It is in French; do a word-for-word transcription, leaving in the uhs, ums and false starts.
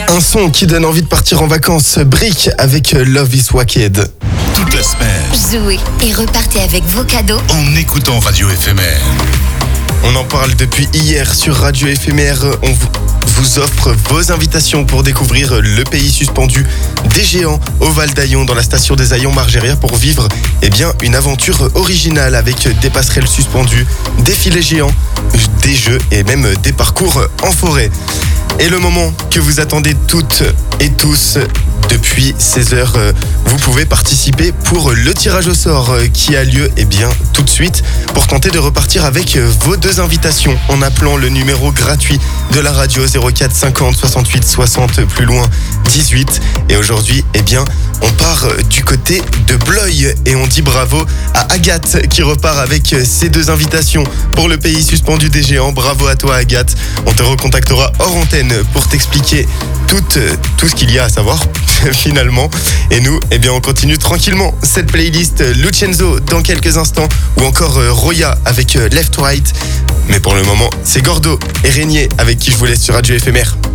Un son qui donne envie de partir en vacances. Brick avec Love is Wicked. Toute la semaine, Jouez et repartez avec vos cadeaux en écoutant Radio F M R. On en parle depuis hier sur Radio F M R. On vous, vous offre vos invitations pour découvrir le pays suspendu des géants au Val d'Aillon, dans la station des Aillons Margéria, pour vivre eh bien, une aventure originale avec des passerelles suspendues, des filets géants, des jeux et même des parcours en forêt. Et le moment que vous attendez toutes et tous depuis seize heures, vous pouvez participer pour le tirage au sort qui a lieu eh bien, tout de suite, pour tenter de repartir avec vos deux invitations en appelant le numéro gratuit de la radio zéro quatre cinquante soixante-huit soixante plus loin dix-huit. Et aujourd'hui, eh bien, on part du côté de Blois et on dit bravo à Agathe qui repart avec ses deux invitations pour le pays suspendu des géants. Bravo à toi Agathe. On te recontactera hors antenne pour t'expliquer tout, tout ce qu'il y a à savoir finalement. Et nous, eh bien, on continue tranquillement cette playlist. Lucenzo dans quelques instants, ou encore Roya avec Left Right. Mais pour le moment, c'est Gordo et Régnier avec qui je vous laisse sur Radio F M R.